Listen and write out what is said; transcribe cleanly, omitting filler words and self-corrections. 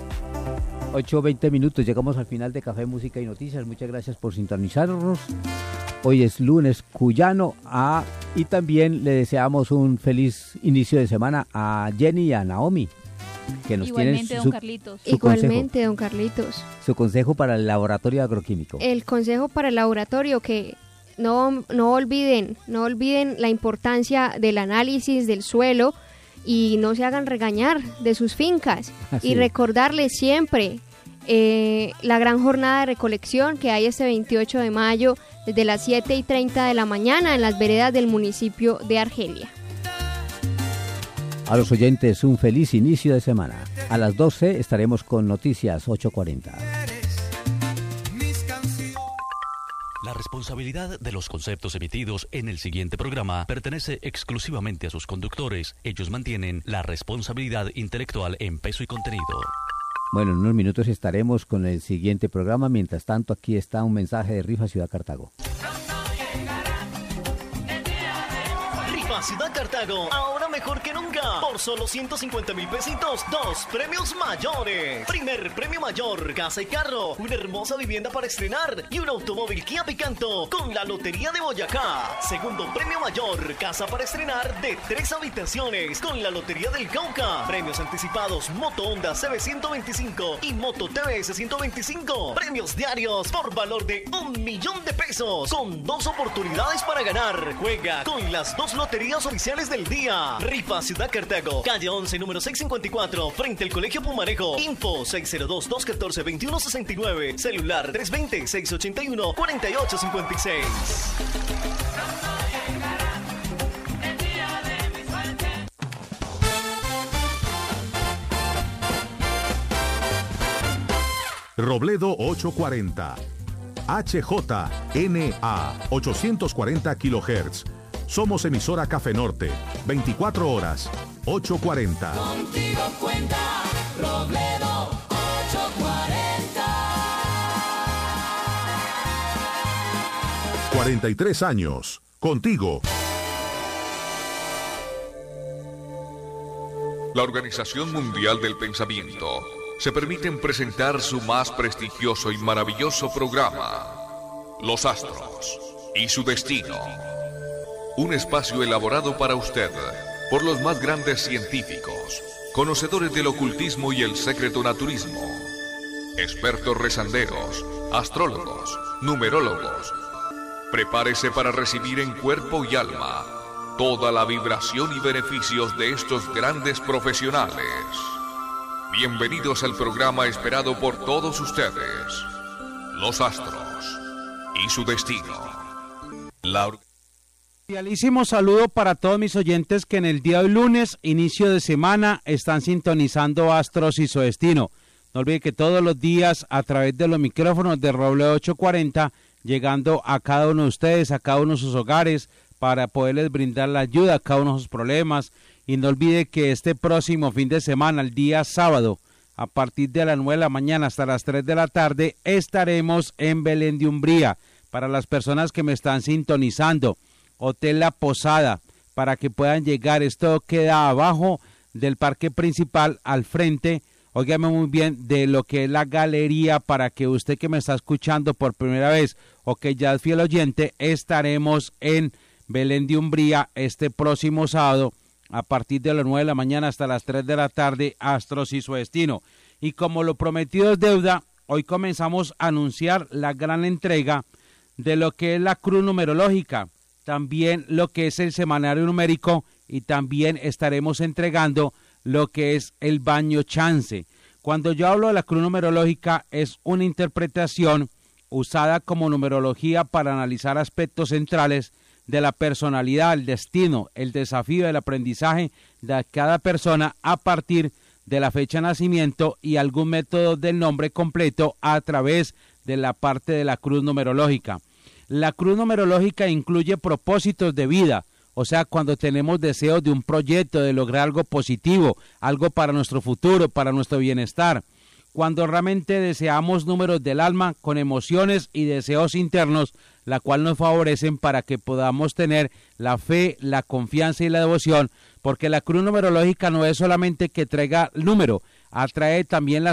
8:20, llegamos al final de Café, Música y Noticias. Muchas gracias por sintonizarnos. Hoy es lunes cuyano y también le deseamos un feliz inicio de semana a Jenny y a Naomi, que nos Igualmente, tienen don Carlitos. Igualmente, don Carlitos. Su consejo para el laboratorio agroquímico. El consejo para el laboratorio, que no olviden la importancia del análisis del suelo y no se hagan regañar de sus fincas. Así y recordarles siempre la gran jornada de recolección que hay este 28 de mayo desde las 7:30 de la mañana en las veredas del municipio de Argelia. A los oyentes, un feliz inicio de semana. A las 12 estaremos con Noticias 8:40. La responsabilidad de los conceptos emitidos en el siguiente programa pertenece exclusivamente a sus conductores. Ellos mantienen la responsabilidad intelectual en peso y contenido. Bueno, en unos minutos estaremos con el siguiente programa. Mientras tanto, aquí está un mensaje de Rifa Ciudad Cartago. Ciudad Cartago, ahora mejor que nunca. Por solo 150,000 pesitos, 2 premios mayores. Primer premio mayor, casa y carro, una hermosa vivienda para estrenar y un automóvil Kia Picanto con la Lotería de Boyacá. Segundo premio mayor, casa para estrenar de 3 habitaciones con la Lotería del Cauca. Premios anticipados, moto Honda CB125 y moto TVS 125. Premios diarios por valor de 1,000,000 de pesos con 2 oportunidades para ganar. Juega con las 2 loterías oficiales del día. Rifa Ciudad Cartago, calle 11, número 654, frente al Colegio Pumarejo. Info 602-214-2169. Celular 320-681-4856. Robledo 840. HJNA 840 kHz. Somos emisora Café Norte, 24 horas, 840. Contigo cuenta Robledo 840. 43 años, contigo. La Organización Mundial del Pensamiento se permiten presentar su más prestigioso y maravilloso programa, Los Astros y su Destino. Un espacio elaborado para usted por los más grandes científicos, conocedores del ocultismo y el secretonaturismo, expertos rezanderos, astrólogos, numerólogos. Prepárese para recibir en cuerpo y alma toda la vibración y beneficios de estos grandes profesionales. Bienvenidos al programa esperado por todos ustedes, Los Astros y su Destino. Cordialísimo saludo para todos mis oyentes que en el día de lunes, inicio de semana, están sintonizando Astros y su Destino. No olviden que todos los días, a través de los micrófonos de Robledo 840, llegando a cada uno de ustedes, a cada uno de sus hogares, para poderles brindar la ayuda a cada uno de sus problemas. Y no olvide que este próximo fin de semana, el día sábado, a partir de las 9 de la mañana hasta las 3 de la tarde, estaremos en Belén de Umbría. Para las personas que me están sintonizando, Hotel La Posada, para que puedan llegar. Esto queda abajo del parque principal, al frente, óigame muy bien, de lo que es la galería, para que usted que me está escuchando por primera vez o que ya es fiel oyente, estaremos en Belén de Umbría este próximo sábado a partir de las 9 de la mañana hasta las 3 de la tarde, Astros y su Destino. Y como lo prometido es deuda, hoy comenzamos a anunciar la gran entrega de lo que es la cruz numerológica, también lo que es el semanario numérico y también estaremos entregando lo que es el baño chance. Cuando yo hablo de la cruz numerológica, es una interpretación usada como numerología para analizar aspectos centrales de la personalidad, el destino, el desafío del aprendizaje de cada persona a partir de la fecha de nacimiento y algún método del nombre completo a través de la parte de la cruz numerológica. La cruz numerológica incluye propósitos de vida, o sea, cuando tenemos deseos de un proyecto, de lograr algo positivo, algo para nuestro futuro, para nuestro bienestar. Cuando realmente deseamos números del alma con emociones y deseos internos, la cual nos favorecen para que podamos tener la fe, la confianza y la devoción, porque la cruz numerológica no es solamente que traiga el número, atrae también la